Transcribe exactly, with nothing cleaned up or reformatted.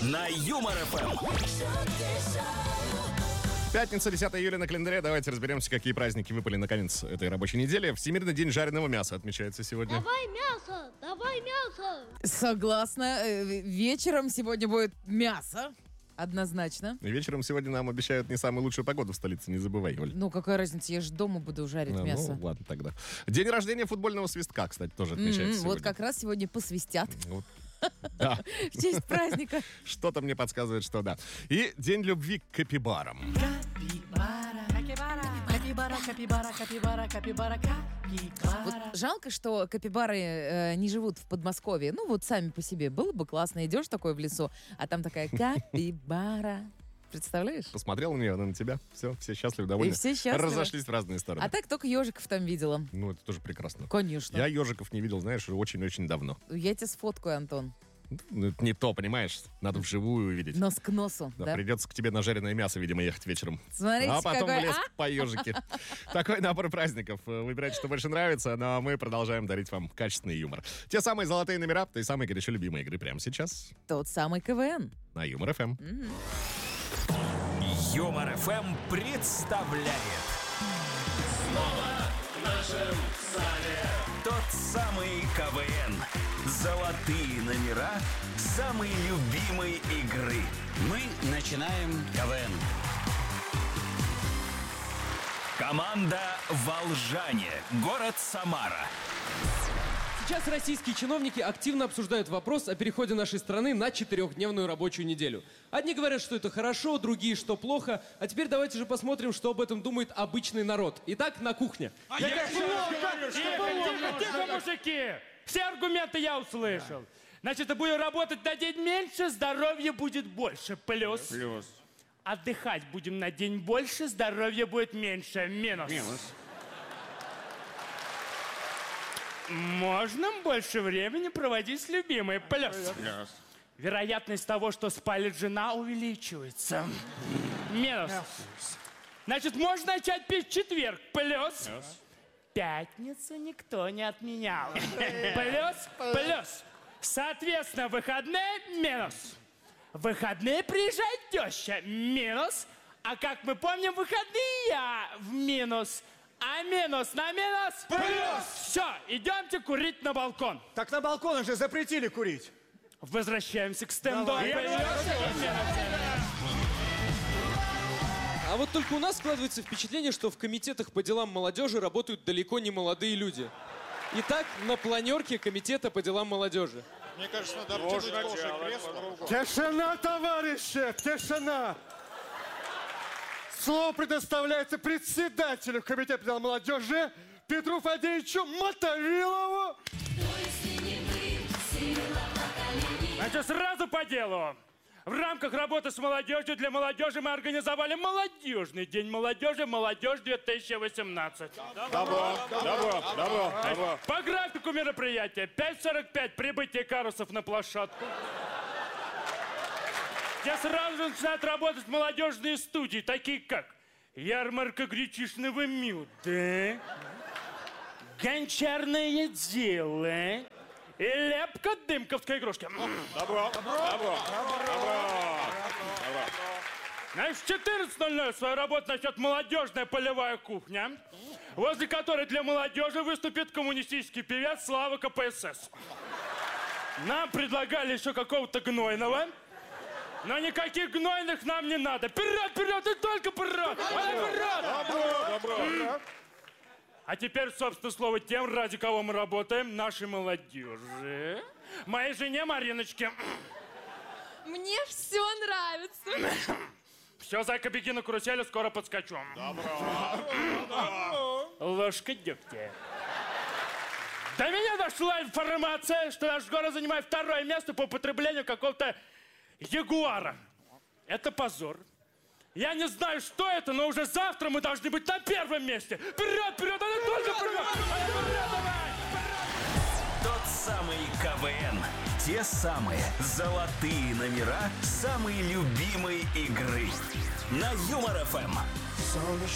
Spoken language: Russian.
на Юмор ФМ. Пятница, десятое июля на календаре. Давайте разберемся, какие праздники выпали на конец этой рабочей недели. Всемирный день жареного мяса отмечается сегодня. Давай мясо, давай мясо. Согласна. Э, Вечером сегодня будет мясо. Однозначно. И вечером сегодня нам обещают не самую лучшую погоду в столице, не забывай, Оль. Ну, какая разница, я же дома буду жарить А, мясо. Ну, ладно тогда. День рождения футбольного свистка, кстати, тоже отмечается М-м, сегодня. Вот как раз сегодня посвистят Вот. Да. в честь праздника. Что-то мне подсказывает, что да. И день любви к капибарам. Вот жалко, что капибары э, не живут в Подмосковье. Ну, вот сами по себе. Было бы классно. Идешь такой в лесу, а там такая капибара. Представляешь? Посмотрел на нее, она на тебя. Все, все счастливы, довольны. И все счастливы. Разошлись в разные стороны. А так только ежиков там видела. Ну, это тоже прекрасно. Конечно. Я ежиков не видел, знаешь, очень-очень давно. Я тебя сфоткаю, Антон. Ну, это не то, понимаешь? Надо вживую увидеть. Нос к носу, Да, да? придется к тебе на жареное мясо, видимо, ехать вечером. Смотрите, а потом какой... в лес а? по ежике. Такой набор праздников. Выбирайте, что больше нравится, ну а мы продолжаем дарить вам качественный юмор. Те самые золотые номера, той самой горячо любимой игры прямо сейчас Тот самый КВН. на Юмор ФМ. Юмор ФМ представляет снова в нашем зале тот самый КВН. Золотые номера самой любимой игры. Мы начинаем КВН. Команда «Волжане», город Самара. Сейчас российские чиновники активно обсуждают вопрос о переходе нашей страны на четырехдневную рабочую неделю. Одни говорят, что это хорошо, другие, что плохо. А теперь давайте же посмотрим, что об этом думает обычный народ. Итак, на кухне. Тихо, тихо, тихо, мужики! Все аргументы я услышал. Значит, будем работать на день меньше, здоровья будет больше. Плюс. Плюс. Отдыхать будем на день больше, здоровья будет меньше. Минус. Минус. Можно больше времени проводить с любимой. Плюс. Плюс. Вероятность того, что спалит жена, увеличивается. Минус. Значит, можно начать пить в четверг. Плюс. Пятницу никто не отменял. Плюс, плюс. Соответственно, выходные минус. В выходные приезжает теща. Минус. А как мы помним, выходные я в минус. А минус на минус? Плюс! Все, идемте курить на балкон. Так на балконах же запретили курить. Возвращаемся к стендапу. А вот только у нас складывается впечатление, что в комитетах по делам молодежи работают далеко не молодые люди. Итак, на планерке комитета по делам молодежи. Мне кажется, надо обтянуть тоже кресло. Тишина, товарищи, тишина! Слово предоставляется председателю комитета по делам молодежи Петру Фадеевичу Мотовилову. Значит, сразу по делу. В рамках работы с молодежью для молодежи мы организовали молодежный день молодежи «Молодежь две тысячи восемнадцать». Добро, добро, добро, добро. По графику мероприятия пять сорок пять прибытие карусов на площадку. Где сразу же начинают работать молодежные студии, такие как ярмарка гречишного меда, гончарное дело и лепка дымковской игрушки. Добро, добро, добро, добро. Значит, в четырнадцать ноль ноль свою работу начнет молодежная полевая кухня, возле которой для молодежи выступит коммунистический певец Слава КПСС. Нам предлагали еще какого-то гнойного, но никаких гнойных нам не надо. Вперед, вперед, и только вперед! Вперед! Добро, добро. А теперь, собственно, слово тем, ради кого мы работаем, нашей молодежи. Моей жене Мариночке. Мне все нравится. Все, зайка, беги на карусели, скоро подскочу. Добро. Ложка дегтя. До меня дошла информация, что наш город занимает второе место по употреблению какого-то ягуара. Это позор. Я не знаю, что это, но уже завтра мы должны быть на первом месте. Вперед, вперед, а не только вперед! Вперед, давай! Тот самый КВН. Те самые золотые номера самой любимой игры. На Юмор ФМ.